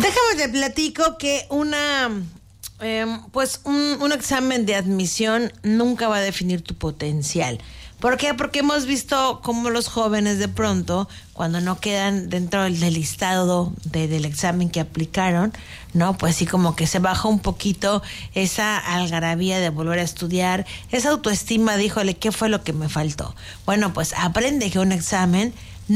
Déjame te platico que un examen de admisión nunca va a definir tu potencial. ¿Por qué? Porque hemos visto cómo los jóvenes de pronto, cuando no quedan dentro del listado del examen que aplicaron, ¿no? Pues sí, como que se baja un poquito esa algarabía de volver a estudiar, esa autoestima, díjole, ¿qué fue lo que me faltó? Bueno, pues aprende que un examen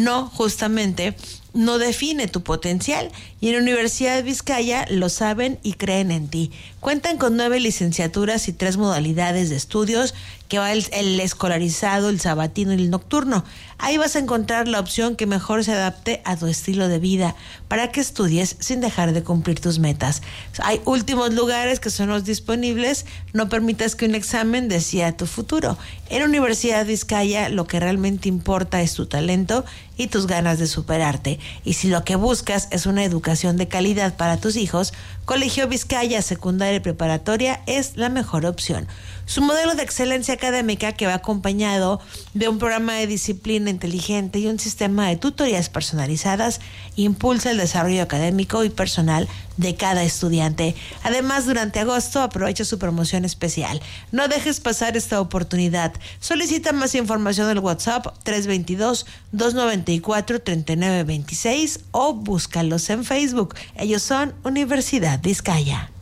no define tu potencial, y en la Universidad de Vizcaya lo saben y creen en ti. Cuentan con 9 licenciaturas y 3 modalidades de estudios, que va el escolarizado, el sabatino y el nocturno. Ahí vas a encontrar la opción que mejor se adapte a tu estilo de vida, para que estudies sin dejar de cumplir tus metas. Hay últimos lugares que son los disponibles. No permitas que un examen decida tu futuro. En la Universidad de Vizcaya lo que realmente importa es tu talento y tus ganas de superarte. Y si lo que buscas es una educación de calidad para tus hijos, Colegio Vizcaya Secundaria y Preparatoria es la mejor opción. Su modelo de excelencia académica, que va acompañado de un programa de disciplina inteligente y un sistema de tutorías personalizadas, impulsa el desarrollo académico y personal de cada estudiante. Además, durante agosto aprovecha su promoción especial. No dejes pasar esta oportunidad. Solicita más información al WhatsApp 322-294-3926 o búscalos en Facebook. Ellos son Universidad Vizcaya.